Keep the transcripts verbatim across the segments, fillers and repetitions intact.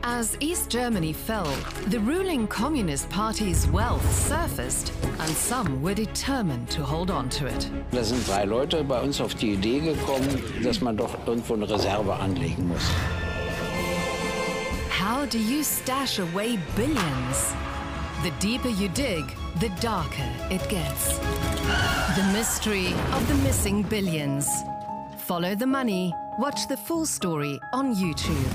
As East Germany fell, the ruling Communist Party's wealth surfaced, and some were determined to hold on to it. Da sind drei Leute bei uns auf die Idee gekommen, dass man doch irgendwo eine Reserve anlegen muss. How do you stash away billions? The deeper you dig, the darker it gets. The mystery of the missing billions. Follow the money. Watch the full story on YouTube.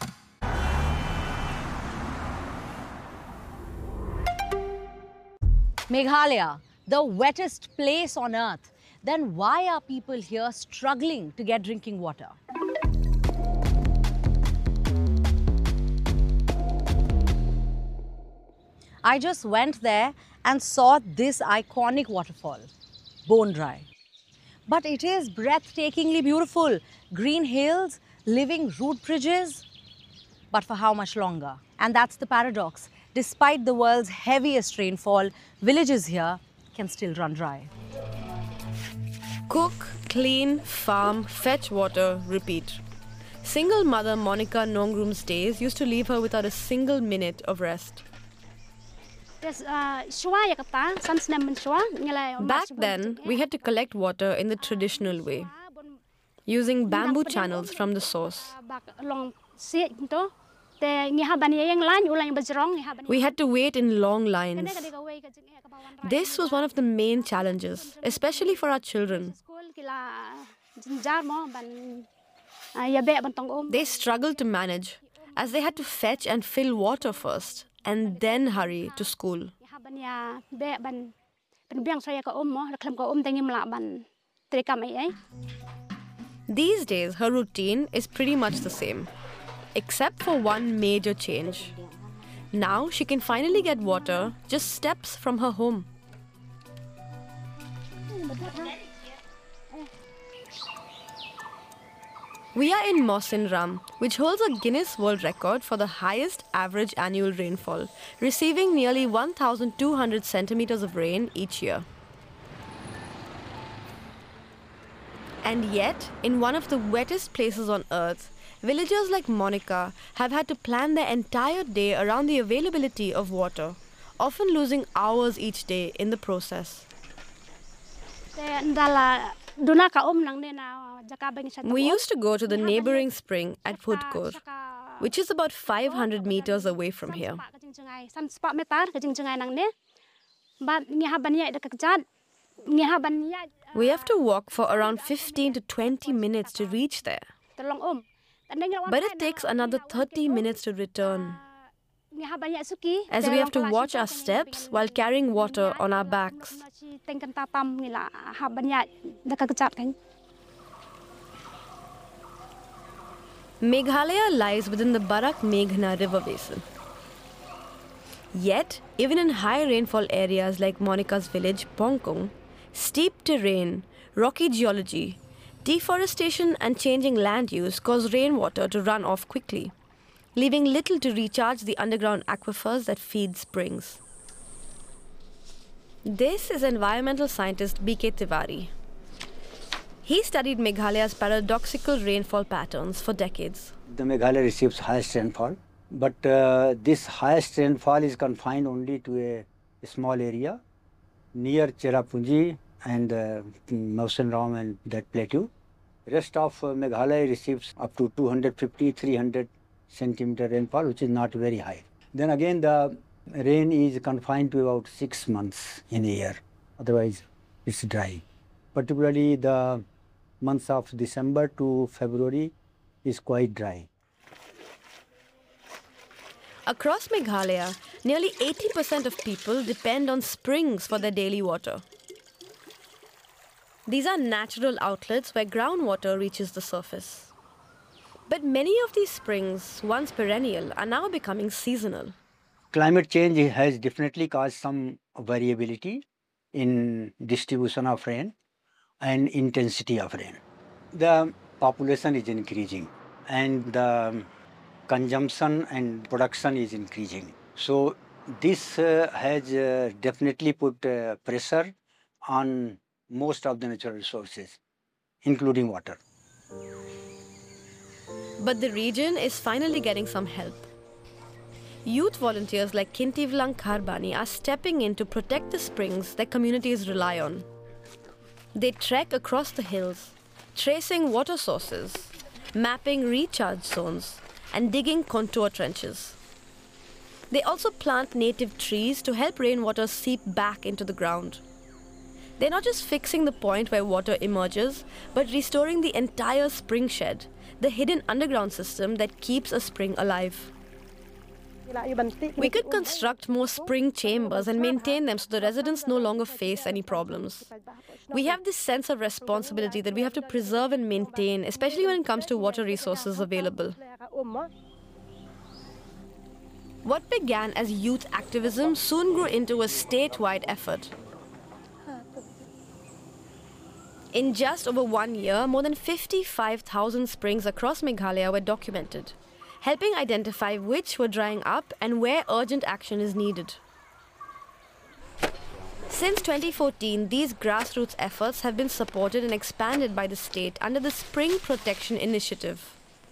Meghalaya, the wettest place on earth. Then why are people here struggling to get drinking water? I just went there and saw this iconic waterfall, bone dry. But it is breathtakingly beautiful. Green hills, living root bridges. But for how much longer? And that's the paradox. Despite the world's heaviest rainfall, villages here can still run dry. Cook, clean, farm, fetch water, repeat. Single mother Monica Nongrum's days used to leave her without a single minute of rest. Back then, we had to collect water in the traditional way, using bamboo channels from the source. We had to wait in long lines. This was one of the main challenges, especially for our children. They struggled to manage, as they had to fetch and fill water first, and then hurry to school. These days, her routine is pretty much the same, except for one major change. Now she can finally get water just steps from her home. We are in Mawsyn Ram, which holds a Guinness World Record for the highest average annual rainfall, receiving nearly one thousand two hundred centimeters of rain each year. And yet, in one of the wettest places on earth, villagers like Monica have had to plan their entire day around the availability of water, often losing hours each day in the process. We used to go to the neighboring spring at Phudkur, which is about five hundred meters away from here. We have to walk for around fifteen to twenty minutes to reach there. But it takes another thirty minutes to return, as we have to watch our steps while carrying water on our backs. Meghalaya lies within the Barak-Meghna river basin. Yet, even in high rainfall areas like Monica's village, Pongkung, steep terrain, rocky geology, deforestation and changing land use cause rainwater to run off quickly, leaving little to recharge the underground aquifers that feed springs. This is environmental scientist B K Tiwari. He studied Meghalaya's paradoxical rainfall patterns for decades. The Meghalaya receives highest rainfall, but uh, this highest rainfall is confined only to a, a small area near Cherrapunji and uh, Mawsyn Ram and that plateau. Rest of uh, Meghalaya receives up to two hundred fifty to three hundred centimeter rainfall, which is not very high. Then again, the rain is confined to about six months in a year. Otherwise, it's dry. Particularly the months of December to February is quite dry. Across Meghalaya, nearly eighty percent of people depend on springs for their daily water. These are natural outlets where groundwater reaches the surface. But many of these springs, once perennial, are now becoming seasonal. Climate change has definitely caused some variability in distribution of rain and intensity of rain. The population is increasing and the consumption and production is increasing. So this uh, has uh, definitely put uh, pressure on most of the natural resources, including water. But the region is finally getting some help. Youth volunteers like Kintivlang Kharbani are stepping in to protect the springs that communities rely on. They trek across the hills, tracing water sources, mapping recharge zones, and digging contour trenches. They also plant native trees to help rainwater seep back into the ground. They're not just fixing the point where water emerges, but restoring the entire spring shed, the hidden underground system that keeps a spring alive. We could construct more spring chambers and maintain them so the residents no longer face any problems. We have this sense of responsibility that we have to preserve and maintain, especially when it comes to water resources available. What began as youth activism soon grew into a statewide effort. In just over one year, more than fifty-five thousand springs across Meghalaya were documented, helping identify which were drying up and where urgent action is needed. Since twenty fourteen, these grassroots efforts have been supported and expanded by the state under the Spring Protection Initiative.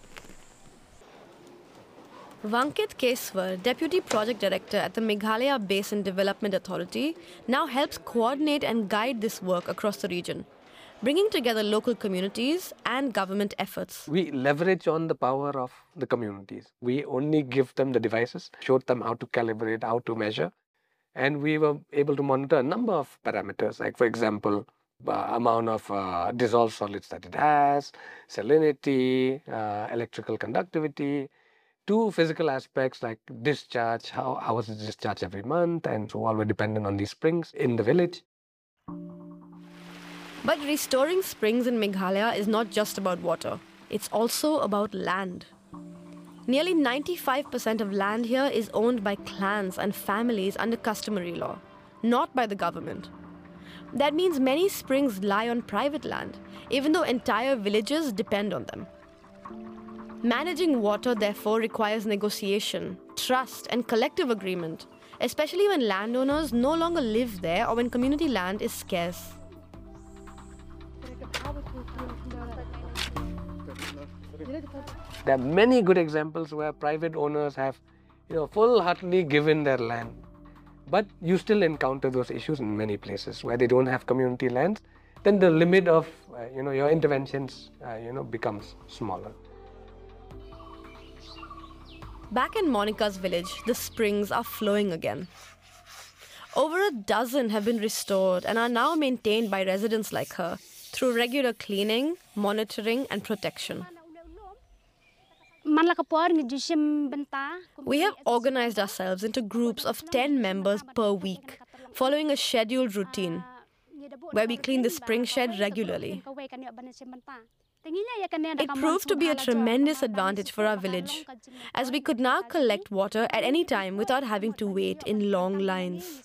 Vankit Keswar, Deputy Project Director at the Meghalaya Basin Development Authority, now helps coordinate and guide this work across the region, bringing together local communities and government efforts. We leverage on the power of the communities. We only give them the devices, showed them how to calibrate, how to measure, and we were able to monitor a number of parameters, like, for example, uh, amount of uh, dissolved solids that it has, salinity, uh, electrical conductivity, two physical aspects like discharge, how, how was it discharged every month, and so all were dependent on these springs in the village. But restoring springs in Meghalaya is not just about water. It's also about land. Nearly ninety-five percent of land here is owned by clans and families under customary law, not by the government. That means many springs lie on private land, even though entire villages depend on them. Managing water, therefore, requires negotiation, trust, and collective agreement, especially when landowners no longer live there or when community land is scarce. There are many good examples where private owners have, you know, full-heartedly given their land. But you still encounter those issues in many places where they don't have community lands. Then the limit of, uh, you know, your interventions, uh, you know, becomes smaller. Back in Monica's village, the springs are flowing again. Over a dozen have been restored and are now maintained by residents like her through regular cleaning, monitoring, and protection. We have organized ourselves into groups of ten members per week, following a scheduled routine, where we clean the spring shed regularly. It proved to be a tremendous advantage for our village, as we could now collect water at any time without having to wait in long lines.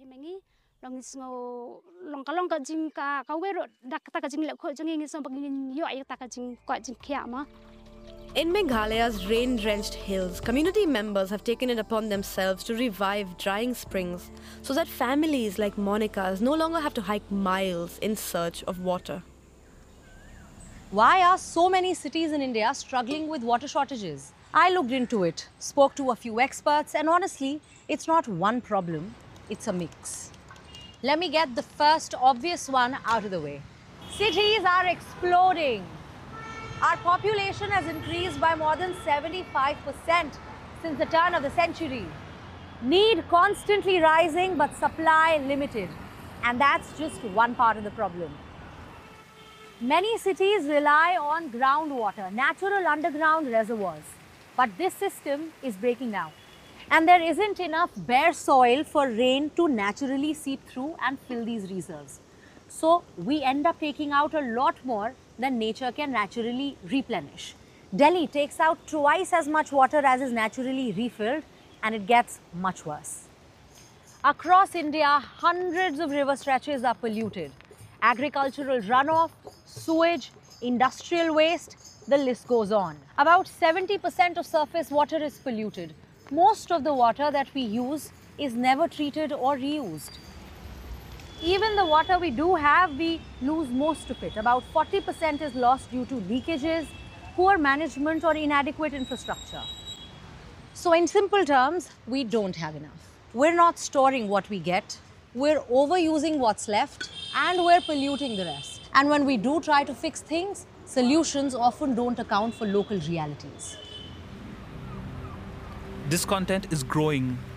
In Meghalaya's rain-drenched hills, community members have taken it upon themselves to revive drying springs so that families like Monica's no longer have to hike miles in search of water. Why are so many cities in India struggling with water shortages? I looked into it, spoke to a few experts, and honestly, it's not one problem, it's a mix. Let me get the first obvious one out of the way. Cities are exploding. Our population has increased by more than seventy-five percent since the turn of the century. Need constantly rising, but supply limited. And that's just one part of the problem. Many cities rely on groundwater, natural underground reservoirs. But this system is breaking down. And there isn't enough bare soil for rain to naturally seep through and fill these reserves. So we end up taking out a lot more than nature can naturally replenish. Delhi takes out twice as much water as is naturally refilled, and it gets much worse. Across India, hundreds of river stretches are polluted. Agricultural runoff, sewage, industrial waste, the list goes on. About seventy percent of surface water is polluted. Most of the water that we use is never treated or reused. Even the water we do have, we lose most of it. About forty percent is lost due to leakages, poor management or inadequate infrastructure. So in simple terms, we don't have enough. We're not storing what we get, we're overusing what's left, and we're polluting the rest. And when we do try to fix things, solutions often don't account for local realities. This content is growing